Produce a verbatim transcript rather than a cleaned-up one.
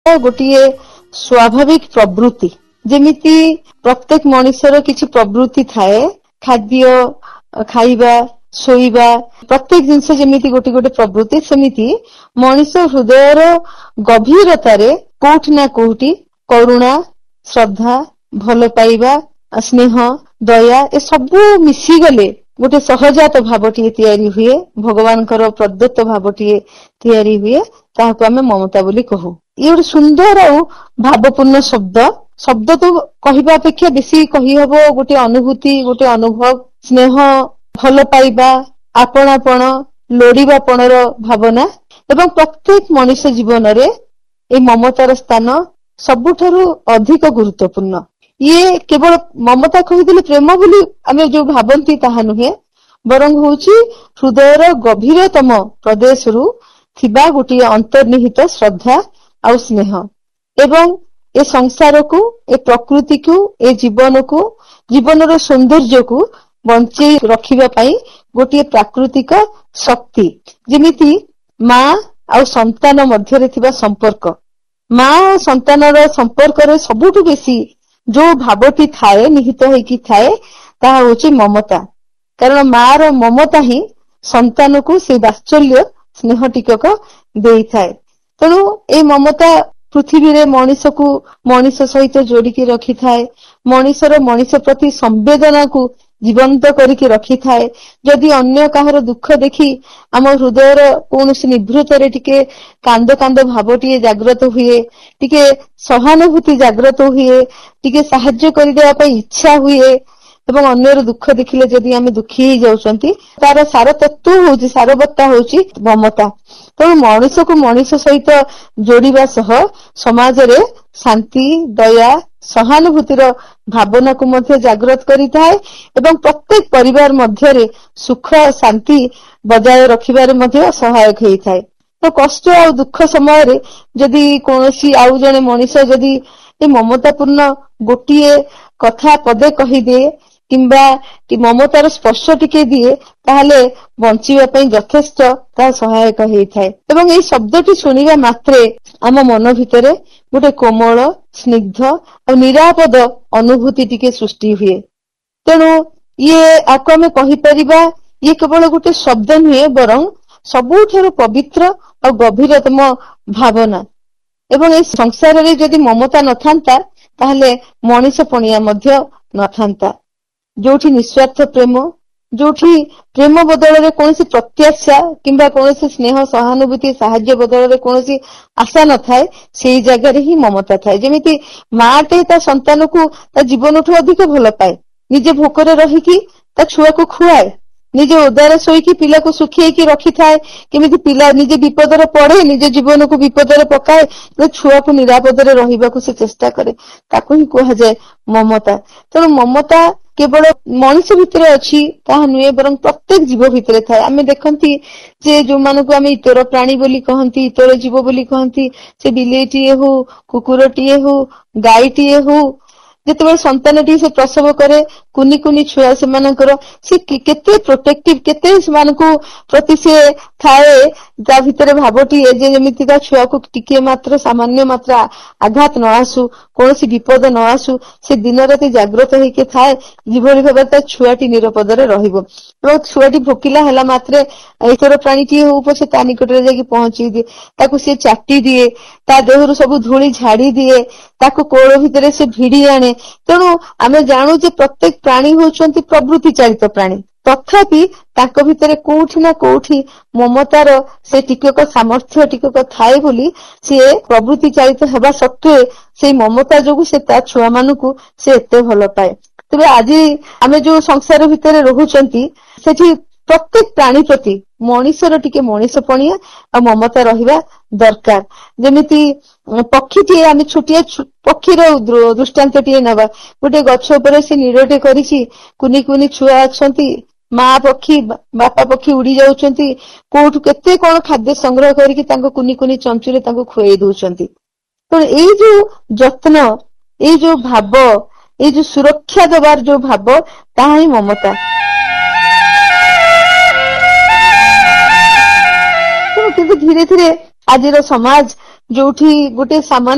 गोटे स्वाभाविक प्रवृत्ति जेमिति प्रत्येक मनुष्यर किछि प्रवृत्ति थाए खाद्य खाइबा शोइबा प्रत्येक जिनस जेमिति गोटे गोटे प्रवृत्ति सेमिति मनुष्य हृदयर गभीरतारे कोठी ना कोठी करुणा श्रद्धा भल पाइबा स्नेह दया ए सबु मिसी गले गोटे सहजात भावटी तैयारी हुए भगवान प्रदत्त भावटी तैयारी हुए ताहाको आमे ममता बोली कहू। ये गोटे सुंदर और भावपूर्ण शब्द शब्द तो कहवा अपेक्षा बेसी कही हबो गोटे अनुभूति गोटे अनुभव स्नेह भल पाइबा आपणापण लोड़ीबापणर भावना एवं प्रत्येक मनुष्य जीवन रे ए ममतार स्थान सबुठारु अधिक गुरुत्वपूर्ण। ये केवल ममता कहिदिले प्रेम बोली आमे जो भाबंती ताहा नुहे बरंग होउची हृदयर गभीरतम प्रदेशरु थिबा गोटे अंतर्निहित श्रद्धा आ स्नेह एवं ए संसार को ए प्रकृति को ए जीवन को जीवनर सौंदर्य को बंचे रखिबा पई गोटे प्राकृतिक शक्ति जेमिति मां आ संतान मध्यरे थिबा संपर्क मां और संतानर संपर्क रे सबुठु बेसी जो भावटी थाए निहित होइकी थाए ताहा होची ममता। कारण मां रो ममता ही संतान को से वात्सल्य स्नेह टिकक देई थाए। तेणु ए ममता पृथ्वी रे मनुष्य को मनुष्य सहित जोड़िकी रखी थाए मनुष्यर मनुष्य प्रति संवेदना को जीवंत करिकी रखी थाए। जदि अन्य काहर दुख देखी आम हृदयर कौनसी निभृतरे टिके कांद कांद भावटी जागृत हुए टिके सहानुभूति जागृत हुए टिके साहाय्य करिदेवा पई इच्छा हुए एवं अन्यर दुख देखिले जदि आमे दुखी ही जाउछंती तार सार तत्व होउची सारबत्ता होउची ममता। तो मनुष्य को मनुष्य सहित जोड़िबा सह समाज रे शांति दया सहानुभूतिर भावना को मध्य जागृत करिथाए एवं प्रत्येक परिवार मध्य रे सुख शांति बजाय रखिबारे मध्य सहायक हेइथाए। तो कष्ट और दुख समय रे जदि कोनोसी आउ जने मनुष्य जदि ए ममतापूर्ण गोटिए कथा पदे कहि दे किंबा कि ममतार स्पर्श टिके दिए ताहले बंचिबा पई यथेष्ट ता सहायक हेइथाए। एवं एई शब्दटी सुनिबा मात्रे आम मन भितरे गोटे कोमल स्निग्ध और निरापद अनुभूति टिके सृष्टि हुए। तेणु ये आको आमे कहि परिबा ये केवल गोटे शब्द नुहे बरं सबुठारु पवित्र और गभीरतम भावना। एवं ए संसार रे जदि ममता नथांता ताहले मनुष्य पणिया मध्य नथांता जोठी निस्वार्थ प्रेम जोठी प्रेम बदल रे कोनसी प्रत्याशा किंबा कोनसी स्नेह सहानुभूति साहाय्य बदल रे कोनसी आशा न थाए सेही जगह रे ही ममता थाए। जेमिति माटे ता संतान को ता जीवनठु अधिक भल पाए निजे भोकरे रहिकी ता छुआ को खुआए निजे उदार सोईकी पिला को सुखिएकी रखी थाए केमिति पिला निजे विपदरे पड़े निजे जीवन को विपदरे पकाए तो छुआ को निरापदरे रहिबाकू से चेष्टा करे ताकू ही कहा जाए ममता। तेणु ममता केवल मनुष्य भितर अच्छी ताहा नुहे बरं प्रत्येक जीव भितर थाए। आमे देखंती जे जो मानकू आमे इतर प्राणी बोली कहंती इतर जीव बोली कहंती से बिलेटिए हो कुकुरटिए हो गाईटिए हो जेतेबेले संतानटी से प्रसव करे कुनी कुनी छुआ से मानकर से केते प्रोटेक्टिव केते सेमानकू प्रति से थाए ता भितरे भावटी ए जे जेमिति ता छुआ को टिके मात्र सामान्य मात्रा आघात न आसु कोनोसी विपद न आसु से दिन राति जागृत होइके थाए जीवरी भाबे ता छुआटी निरापदरे रहिबो। एवं छुआटी भोकिला हला मात्रे इतर प्राणीटी हो पछे ता निकटरे जाकी पहुंची दिए ताकू से चाटी दिए ता देहरु सब धूली झाड़ी दिए ताकू कोळ भितरे से भिड़ी आने। तेणु आमे जानू जे प्रत्येक प्राणी होउछंती प्रवृत्ति चालित प्राणी तथापि ताको भितरे कोठी ना कोठी ममतार से टिकक सामर्थ्य टिकक थाए बोली से प्रवृत्ति चालित हेबा सत्वे से ममता जोगु से ता छुआ मानकू से एते भल पाए। तबे आज आमे जो संसार भितरे रहुचंती सेठी प्रत्येक प्राणी प्रति मनुष्यर टिके मनुष्यपणिया और ममता रहिबा दरकार। जेमिति पक्षीटीए आमे छोटिया पक्षीर दृष्टांतटीए नबा गोटे गछ उपरे से निरटे करिछि कुनी कुनी छुआ अछंती माँ पक्षी बापा पक्षी उड़ी जाउछंती कोठु केते कोन खाद्य संग्रह करिकि तांको कुनी कुनी चंचुरे तांको खुएई दउछंती। तो एई जो जत्न एई जो भाव एई जो सुरक्षा देवार जो भाव ताहा ही ममता। धीरे धीरे आज समाज जो गोटे सामान्य